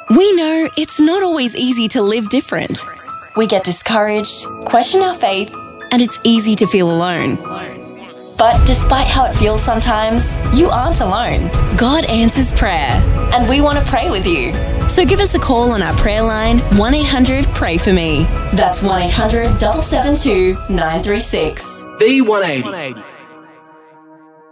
We know it's not always easy to live different. We get discouraged, question our faith, and it's easy to feel alone. But despite how it feels sometimes, you aren't alone. God answers prayer, and we want to pray with you. So give us a call on our prayer line, 1-800-PRAY-FOR-ME. That's 1-800-772-936. V180.